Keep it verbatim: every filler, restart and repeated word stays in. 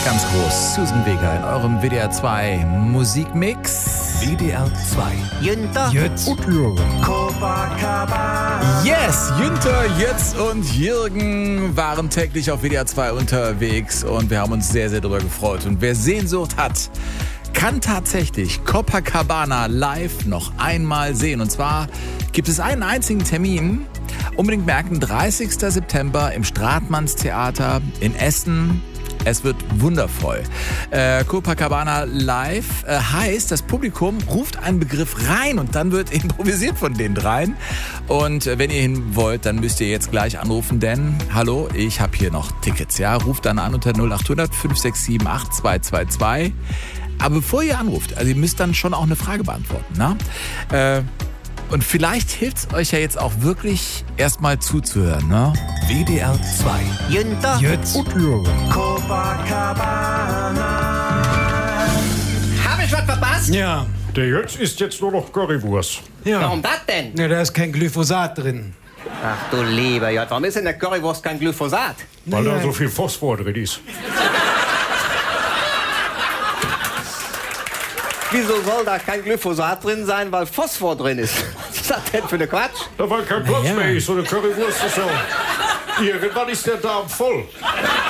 ganz groß. Susan Vega in eurem W D R zwei Musikmix. W D R zwei. Jünter Jütz. Und Jürgen. Copacabana. Yes, Jünter, Jütz und Jürgen waren täglich auf W D R zwei unterwegs und wir haben uns sehr, sehr darüber gefreut. Und wer Sehnsucht hat, kann tatsächlich Copacabana live noch einmal sehen. Und zwar gibt es einen einzigen Termin. Unbedingt merken, dreißigster September im Stratmannstheater in Essen. Es wird wundervoll. Äh, Copacabana live äh, heißt, das Publikum ruft einen Begriff rein und dann wird improvisiert von den dreien. Und äh, wenn ihr hin wollt, dann müsst ihr jetzt gleich anrufen, denn, hallo, ich habe hier noch Tickets. Ja, ruft dann an unter null acht hundert fünf sechs sieben acht zwei zwei zwei. Aber bevor ihr anruft, also ihr müsst dann schon auch eine Frage beantworten, ne? Äh, Und vielleicht hilft es euch ja jetzt auch wirklich erstmal zuzuhören, ne? W D R zwei. Jünter Jütz. Und Jürgen. Copacabana. Hab ich was verpasst? Ja, Der Jötz isst jetzt nur noch Currywurst. ja. Warum das denn? Ja, da ist kein Glyphosat drin. Ach du lieber Jott, warum ist in der Currywurst kein Glyphosat? Weil Naja. da so viel Phosphor drin ist. Wieso soll da kein Glyphosat drin sein, weil Phosphor drin ist? Was ist das denn für eine Quatsch? Da weil kein Platz Ja. mehr ist, so eine Currywurst ist so. Irgendwann ist der Darm voll.